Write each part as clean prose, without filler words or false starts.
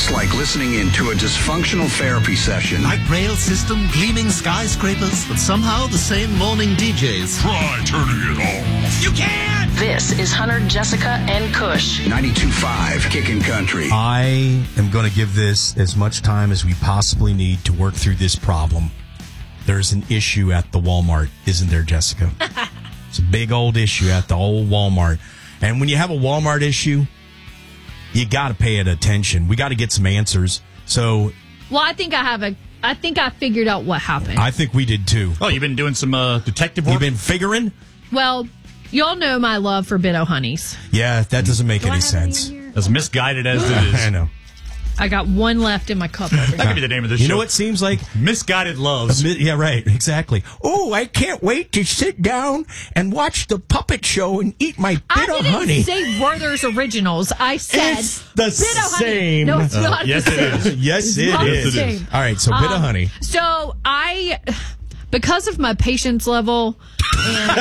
It's like listening into a dysfunctional therapy session. Light rail system, gleaming skyscrapers, but somehow the same morning DJs. Try turning it off. You can't! This is Hunter, Jessica, and Kush. 92.5 Kickin' Country. I am going to give this as much time as we possibly need to work through this problem. There's an issue at the Walmart, isn't there, Jessica? It's a big old issue at the old Walmart. And when you have a Walmart issue, you got to pay it attention. We got to get some answers. So, well, I think I figured out what happened. I think we did too. Oh, you've been doing some detective work? You've been figuring? Well, y'all know my love for Bit O'Honeys. Yeah, that doesn't make any sense. As misguided as it is. I know. I got one left in my cup over That here. could be the name of this You show. know what seems like? Misguided loves. Yeah, right. Exactly. Oh, I can't wait to sit down and watch the puppet show and eat my bit of honey. I didn't say Werther's Originals. I said It's the Bit of Honey. same. No, it's not. Yes, the it same. is. Yes, it not the is. same. All right, so bit of honey. So because of my patience level, and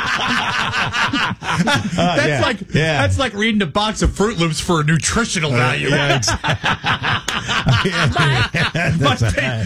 That's like reading a box of Fruit Loops for a nutritional value. Yeah, exactly. That's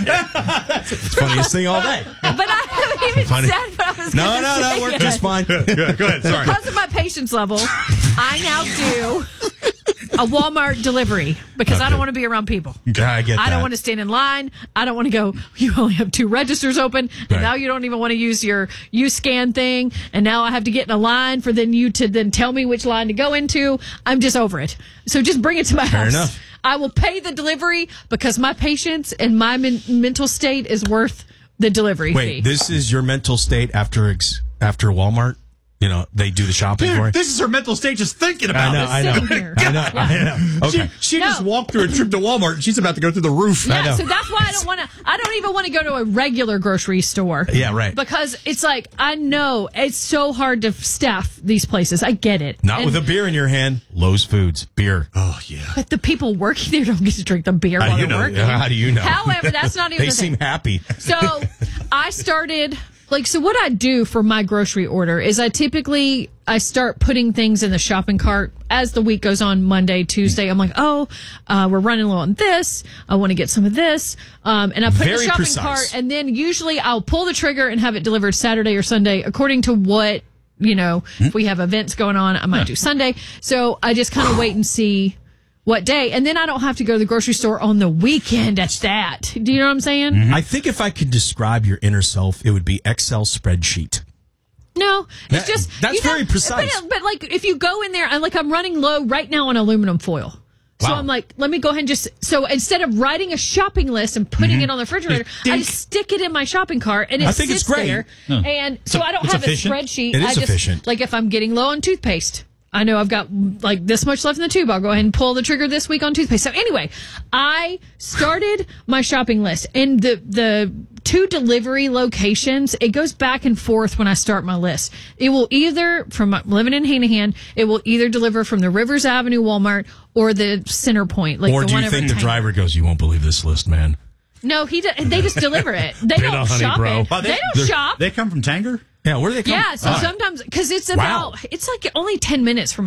the funniest thing all day. but I haven't even Funny. said what I was going to say. No, we're yet. just fine. Go ahead, sorry. Because of my patience level, I now do a Walmart delivery because I don't want to be around people. I get that. I don't want to stand in line. I don't want to go, you only have 2 registers open, and Right. now you don't even want to use your scan thing, and now I have to get in a line for then you to then tell me which line to go into. I'm just over it. So just bring it to my house. Fair enough. I will pay the delivery because my patience and my mental state is worth the delivery fee. Wait, this is your mental state after Walmart? You know, they do the shopping for you? This is her mental state just thinking about this. I know. Sitting here. I know. Okay. She just walked through a trip to Walmart and she's about to go through the roof. Yeah, so that's why I don't even want to go to a regular grocery store. Yeah, right. Because it's like, I know it's so hard to staff these places. I get it. Not with a beer in your hand. Lowe's Foods. Beer. Oh, yeah. But the people working there don't get to drink the beer while they're working. How do you know? However, that's not even They the thing. seem happy. So I started, so what I do for my grocery order is I start putting things in the shopping cart as the week goes on. Monday, Tuesday, I'm like, we're running low on this. I want to get some of this. And I put it in the Very shopping precise. cart, and then usually I'll pull the trigger and have it delivered Saturday or Sunday according to what, if we have events going on, I might do Sunday. So I just kind of wait and see what day, and then I don't have to go to the grocery store on the weekend at that. Do you know what I'm saying? Mm-hmm. I think if I could describe your inner self, it would be Excel spreadsheet. No, it's just that's very precise. But like, if you go in there, I'm running low right now on aluminum foil. So Wow. I'm like, let me go ahead and so instead of writing a shopping list and putting it on the refrigerator, I just stick it in my shopping cart and I it think sits it's great. there. No. And so I don't it's have efficient. a spreadsheet. It is I just, efficient. Like if I'm getting low on toothpaste, I know I've got like this much left in the tube. I'll go ahead and pull the trigger this week on toothpaste. So anyway, I started my shopping list, and the 2 delivery locations, it goes back and forth when I start my list. It will either, living in Hanahan, it will either deliver from the Rivers Avenue Walmart or the Center Point. Like Or the do one you over think in the Hanahan. driver goes, you won't believe this list, man? No, they just deliver it. They Bit don't of honey, shop bro. it. Oh, They don't shop. They come from Tanger? Yeah, where do they come Yeah, so from? sometimes, because it's Wow. it's like only 10 minutes from